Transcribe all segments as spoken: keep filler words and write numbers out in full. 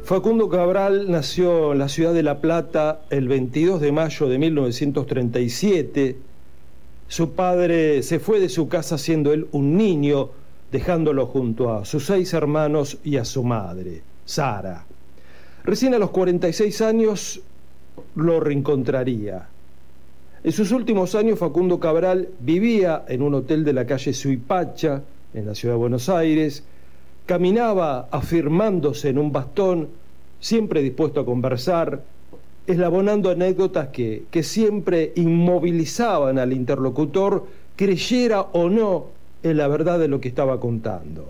Facundo Cabral nació en la ciudad de La Plata el veintidós de mayo de mil novecientos treinta y siete. Su padre se fue de su casa siendo él un niño, dejándolo junto a sus seis hermanos y a su madre, Sara. Recién a los cuarenta y seis años lo reencontraría. En sus últimos años, Facundo Cabral vivía en un hotel de la calle Suipacha, en la ciudad de Buenos Aires. Caminaba afirmándose en un bastón, siempre dispuesto a conversar, eslabonando anécdotas que, que siempre inmovilizaban al interlocutor, creyera o no en la verdad de lo que estaba contando.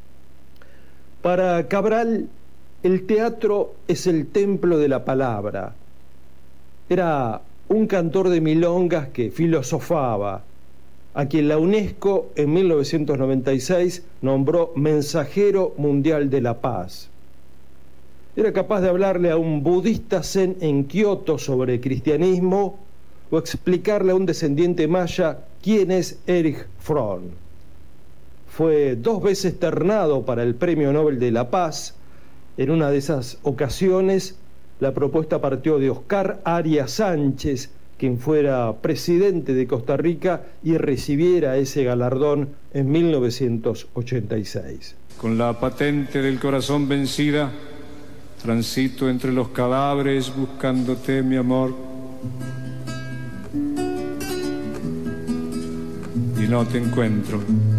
Para Cabral, el teatro es el templo de la palabra. Era un cantor de milongas que filosofaba, a quien la UNESCO en mil novecientos noventa y seis nombró Mensajero Mundial de la Paz. Era capaz de hablarle a un budista zen en Kioto sobre cristianismo o explicarle a un descendiente maya quién es Erich Fromm. Fue dos veces ternado para el Premio Nobel de la Paz. En una de esas ocasiones, la propuesta partió de Oscar Arias Sánchez, quien fuera presidente de Costa Rica y recibiera ese galardón en mil novecientos ochenta y seis. Con la patente del corazón vencida, transito entre los cadáveres buscándote, mi amor. Y no te encuentro.